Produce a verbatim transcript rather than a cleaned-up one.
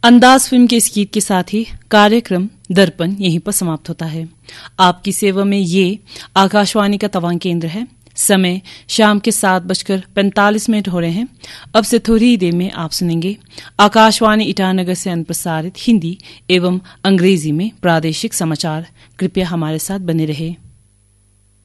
अंदाज फिल्म के इस गीत के साथ ही कार्यक्रम दर्पण यहीं पर समाप्त होता है। आपकी सेवा में ये आकाशवाणी का तवांग केंद्र है। समय शाम के सात बजकर पैंतालीस मिनट हो रहे हैं। अब से थोड़ी ही देर में आप सुनेंगे आकाशवाणी ईटानगर से अनुप्रसारित हिंदी एवं अंग्रेजी में प्रादेशिक समाचार। कृपया हमारे साथ बने रहे।